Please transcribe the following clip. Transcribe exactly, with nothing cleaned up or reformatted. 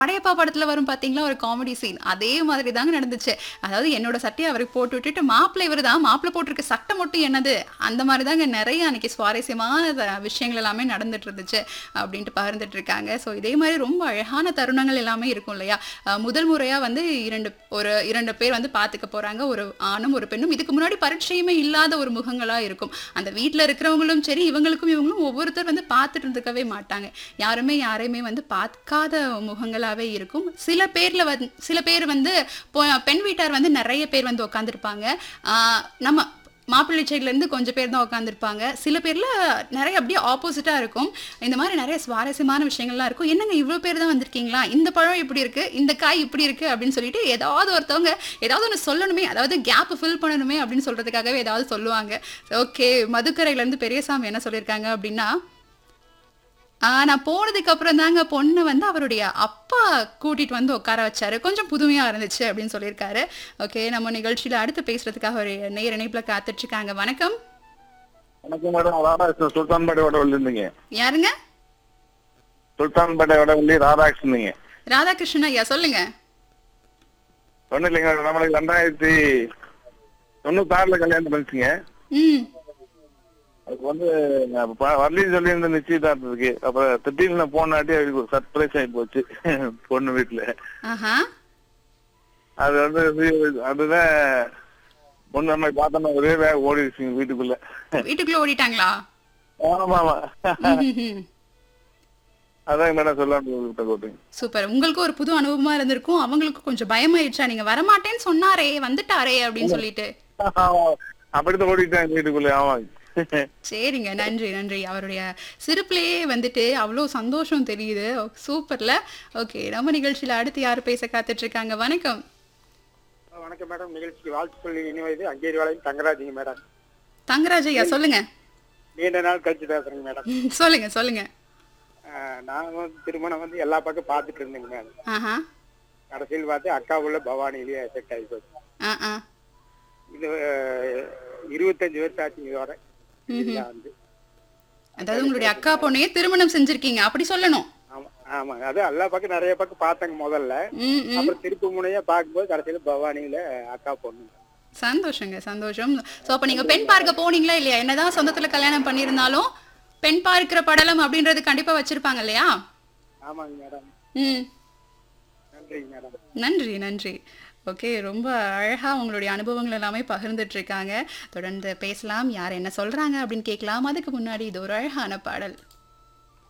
படையப்பா படத்துல வரும் பாத்தீங்களா ஒரு காமெடி சீன். அதே மாதிரி தாங்க நடந்துச்சு. அதாவது என்னோட சட்டைய அவருக்கு போட்டு விட்டுட்டு, மாப்பிள்ளை இவரு தான். மாப்பிள்ளை போட்டிருக்க சட்டை மட்டும் என்னது? அந்த மாரி தாங்க நெறைய அன்னைக்கு சுவாரஸ்யமான த விஷயங்கள் எல்லாமே நடந்துட்டு இருந்துச்சு. அப்டின்ட்டு பகிர்ந்துட்டு இருக்காங்க. ஸோ இதே மாரி ரொம்ப அழகான தருணங்கள் எல்லாமே இருக்கும் இல்லையா? அ முதல் முறையா வந்து இரண்டு ஒரு இரண்டு பேர் வந்து பாத்துக்க போறாங்க. ஒரு ஆணும், ஒரு பெண்ணும். இதுக்கு முன்னாடி பரிச்சயமே இல்லாத ஒரு முகங்களா இருக்கும். அந்த வீட்ல இருக்கிறவங்களும் சரி, இவங்களுக்கும் இவங்களும் ஒவ்வொருத்தர் வந்து பாத்துட்டு இருந்துக்கவே மாட்டாங்க. யாருமே யாரையுமே வந்து பார்க்காத முகங்களாவே இருக்கும். சில பேர்ல வந்து சில பேர் வந்து பொ பெண் வீட்டார் வந்து நெறைய பேர் வந்து உட்கார்ந்திருப்பாங்க. ஆ நம்ம மாப்பிள்ளை சைட்லேருந்து கொஞ்சம் பேர் தான் உட்காந்துருப்பாங்க. சில பேர்ல நெறைய அப்படியே ஆப்போசிட்டா இருக்கும். இந்த மாரி நெறைய சுவாரஸ்யமான விஷயங்கள்லாம் இருக்கும். "என்னங்க இவ்ளோ பேர் தான் வந்திருக்கீங்களா? இந்த பழம் இப்படி இருக்கு, இந்த காய் இப்படி இருக்கு" அப்படின்னு சொல்லிட்டு ஏதாவது ஒருத்தவங்க ஏதாவது ஒண்ணு சொல்லணுமே, அதாவது கேப் ஃபில் பண்ணணுமே அப்படின்னு சொல்றதுக்காகவே ஏதாவது சொல்லுவாங்க. ஓகே, மதுக்கரையிலேருந்து பெரியசாமி என்ன சொல்லியிருக்காங்க அப்படின்னா, ஆ நான் போனதுக்கு அப்புறம் தாங்க பொண்ணு வந்து அவருடைய அப்பா கூட்டிட்டு வந்து உட்கார வச்சாரு. கொஞ்சம் புதுமையா இருந்துச்சு அப்படின்னு சொல்லியிருக்காரு. ஓகே, நம்ம நிகழ்ச்சியில அடுத்து பேசுறதுக்காக ஒரு நேயர் இணைப்புல காத்துட்டு இருக்காங்க. வணக்கம். வணக்கம் மேடம். ராதாகிருஷ்ணன் சுல்தான்பேட்டை வடவள்ளி இருந்தீங்க. யாருங்க? சுல்தான்பேட்டை வடவள்ளி ராதாகிருஷ்ணன். ராதாகிருஷ்ணன் ஐயா சொல்லுங்க. ஒன்றும் இல்லைங்க, நம்மளுக்கு ரெண்டாயிரத்தி தொண்ணூத்தி ஆறுல கல்யாணம் பண்ணிச்சுங்க. ம். அதுக்கு வந்து நான் ப- வரலின்னு சொல்லி இருந்த நிச்சயதார்த்தத்துக்கு அப்புறம் திடீர்னு போனாட்டி அவருக்கு ஒரு சர்ப்ரைஸ் ஆகி போச்சு பொண்ணு வீட்டுல. ஆஹா. அது வந்து இது- அதுதான் பொண்ணு நம்ம பார்த்தோம்னா ஒரே வேக ஓடிடுச்சுங்க வீட்டுக்குள்ள. வீட்டுக்குள்ள ஓடிட்டாங்களா? ஆமா ஆமா. ம்ஹும்ஹும். அதான் மேடம் சொல்லாம கோட்டுங்க. சூப்பர். உங்களுக்கு ஒரு புது அனுபவமா இருந்திருக்கும். அவங்களுக்கு கொஞ்சம் பயமாயிடுச்சா? நீங்க வரமாட்டேன்னு சொன்னாரே, வந்துட்டாரே அப்படின்னு சொல்லிட்டு. அப்படித்தான் ஓடிட்டாங்க வீட்டுக்குள்ள. ஆமா. சரிங்க. நன்றி, நன்றி. அவருடைய சிரிப்பிலேயே வந்துட்டு அவ்ளோ சந்தோஷம் தெரியுது. சூப்பர்ல. ஓகே, நம்ம நிகழ்ச்சியில அடுத்து யாரு பேச காத்துட்டு இருக்காங்க? வணக்கம். வணக்கம் மேடம். நிகழ்ச்சிக்கு வாழ்த்து சொல்லி இனிவது அங்கேரி வாழையும் தங்கராஜிங்க மேடம். தங்கராஜ் ஐயா சொல்லுங்க. நீண்ட நாள் கழிச்சு பேசுறேங்க மேடம். ம், சொல்லுங்க, சொல்லுங்க. அஹ், நான் வந்து திருமணம் வந்து எல்லா பக்கம் பார்த்துட்டு இருந்தேங்க மேடம். ஆஹா. கடைசியில் பார்த்து அக்கா உள்ள பவானிலேயே செட் ஆகி போச்சு. ஆ, ஆ. இது அஹ், இருபத்தஞ்சு வருஷம் ஆச்சுங்க இதோட. ம்ஹும். நான் வந்து அதாவது உங்களுடைய அக்கா பொண்ணையே திருமணம் செஞ்சிருக்கீங்க. அப்படி சொல்லணும். ஆமா ஆமாங்க. அது எல்லா பக்கம் நிறைய பக்கம் பார்த்தேங்க முதல்ல. ம், ம். அப்புறம் திருப்பு முனையா பார்க்கும்போது கடைசியில் பவானியில அக்கா பொண்ணு. சந்தோஷங்க, சந்தோஷம். சோ அப்ப நீங்க பெண் பார்க்க போனீங்களா இல்லையா? என்னதான் சொந்தத்துல கல்யாணம் பண்ணியிருந்தாலும் பெண் பார்க்கிற படலம் அப்படின்றது கண்டிப்பா வச்சிருப்பாங்க இல்லையா? ஆமாங்க மேடம். ம். நன்றிங்க மேடம். நன்றி, நன்றி. ஓகே, ரொம்ப அழகா உங்களுடைய அனுபவங்கள் எல்லாமே பகிர்ந்துட்டு இருக்காங்க. தொடர்ந்து பேசலாம். யார் என்ன சொல்றாங்க அப்படின்னு கேட்கலாம். அதுக்கு முன்னாடி இது ஒரு அழகான பாடல்.